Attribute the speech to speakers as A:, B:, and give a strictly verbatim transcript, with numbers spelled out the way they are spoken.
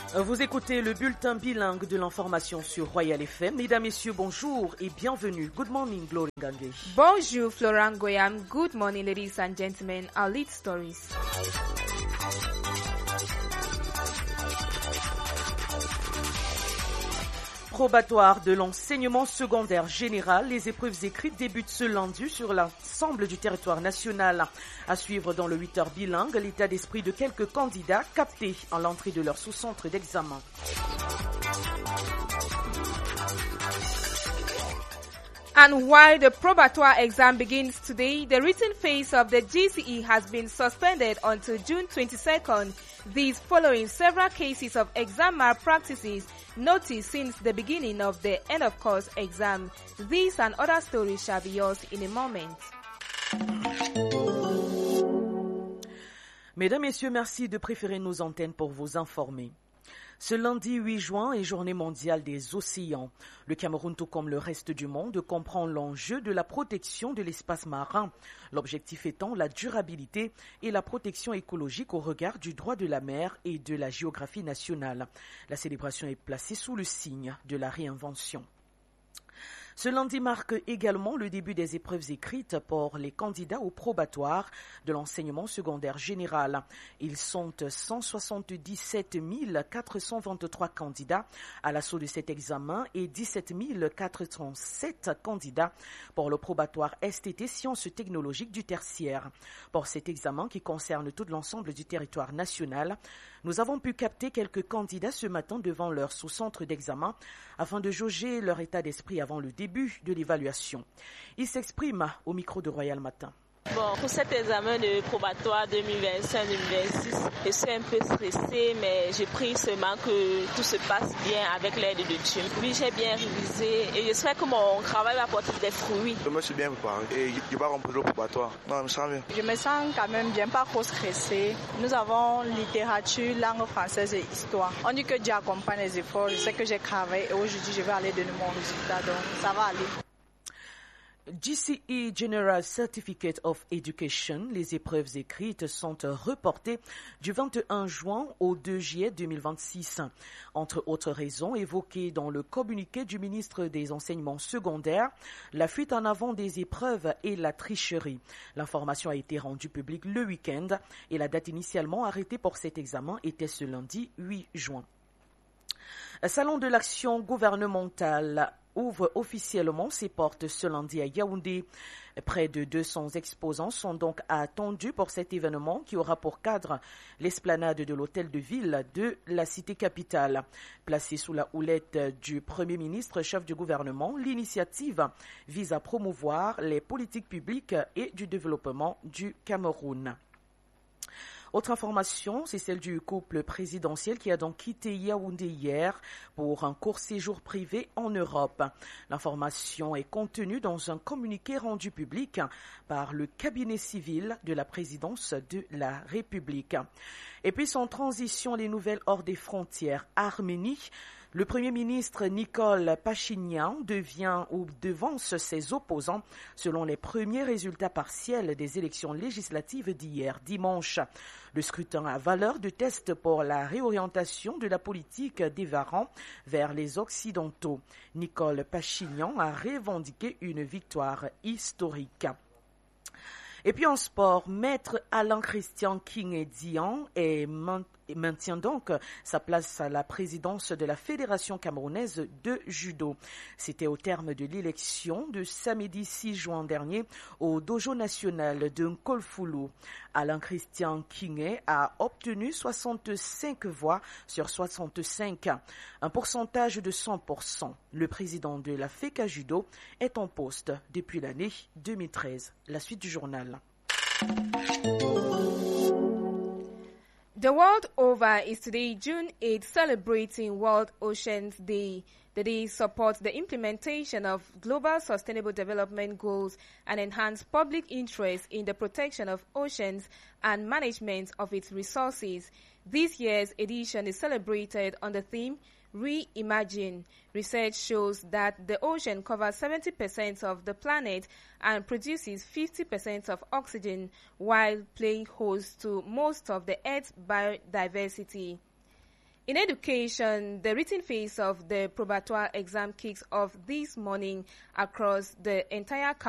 A: Vous écoutez le bulletin bilingue de l'information sur Royal F M. Mesdames, Messieurs, bonjour et bienvenue. Good morning, Glory Gange.
B: Bonjour, Florent Goyam. Good morning, ladies and gentlemen. Our lead stories.
A: Probatoire de l'enseignement secondaire général, les épreuves écrites débutent ce lundi sur l'ensemble du territoire national. À suivre dans le huit heures bilingue, l'état d'esprit de quelques candidats captés en l'entrée de leur sous-centre d'examen.
B: And while the probatoire exam begins today, the written phase of the G C E has been suspended until June twenty-second. This following several cases of exam malpractices noticed since the beginning of the end of course exam. These and other stories shall be yours in a moment.
A: Mesdames, Messieurs, merci de préférer nos antennes pour vous informer. Ce lundi huit juin est journée mondiale des océans. Le Cameroun, tout comme le reste du monde, comprend l'enjeu de la protection de l'espace marin. L'objectif étant la durabilité et la protection écologique au regard du droit de la mer et de la géographie nationale. La célébration est placée sous le signe de la réinvention. Ce lundi marque également le début des épreuves écrites pour les candidats au probatoire de l'enseignement secondaire général. Ils sont cent soixante-dix-sept mille quatre cent vingt-trois candidats à l'assaut de cet examen et dix-sept mille quatre cent sept candidats pour le probatoire S T T Sciences technologiques du tertiaire. Pour cet examen qui concerne tout l'ensemble du territoire national, nous avons pu capter quelques candidats ce matin devant leur sous-centre d'examen afin de jauger leur état d'esprit avant le début de l'évaluation. Ils s'expriment au micro de Royal Matin.
C: Bon, pour cet examen de probatoire deux mille vingt-cinq deux mille vingt-six, je suis un peu stressée, mais j'ai pris seulement que tout se passe bien avec l'aide de Dieu. Oui, j'ai bien révisé et j'espère que mon travail va porter des fruits.
D: Je me suis bien préparé et je vais remplir le probatoire. Non, je me sens bien.
E: Je me sens quand même bien, pas trop stressée. Nous avons littérature, langue française et histoire. On dit que Dieu accompagne les efforts. Je sais que j'ai travaillé et aujourd'hui je vais aller donner mon résultat, donc ça va aller.
A: G C E General Certificate of Education, les épreuves écrites sont reportées du vingt et un juin au deux juillet deux mille vingt-six. Entre autres raisons évoquées dans le communiqué du ministre des Enseignements secondaires, la fuite en avant des épreuves et la tricherie. L'information a été rendue publique le week-end et la date initialement arrêtée pour cet examen était ce lundi huit juin. Salon de l'action gouvernementale ouvre officiellement ses portes ce lundi à Yaoundé. Près de deux cents exposants sont donc attendus pour cet événement qui aura pour cadre l'esplanade de l'hôtel de ville de la cité capitale. Placée sous la houlette du Premier ministre, chef du gouvernement, l'initiative vise à promouvoir les politiques publiques et du développement du Cameroun. Autre information, c'est celle du couple présidentiel qui a donc quitté Yaoundé hier pour un court séjour privé en Europe. L'information est contenue dans un communiqué rendu public par le cabinet civil de la présidence de la République. Et puis sans transition, les nouvelles hors des frontières. Arménie. Le Premier ministre Nicole Pachinian devient ou devance ses opposants selon les premiers résultats partiels des élections législatives d'hier dimanche. Le scrutin a valeur de test pour la réorientation de la politique des Varans vers les Occidentaux. Nicole Pachinian a revendiqué une victoire historique. Et puis en sport, maître Alain Christian King-Dian est maintient donc sa place à la présidence de la Fédération camerounaise de judo. C'était au terme de l'élection de samedi six juin dernier au dojo national de Nkolfulu. Alain Christian King a obtenu soixante-cinq voix sur soixante-cinq, un pourcentage de cent pour cent. Le président de la FECA Judo est en poste depuis l'année deux mille treize. La suite du journal.
B: The world over is today, June eighth, celebrating World Oceans Day. The day supports the implementation of global sustainable development goals and enhance public interest in the protection of oceans and management of its resources. This year's edition is celebrated on the theme Reimagine. Research shows that the ocean covers seventy percent of the planet and produces fifty percent of oxygen while playing host to most of the Earth's biodiversity. In education, the written phase of the probatoire exam kicks off this morning across the entire campus.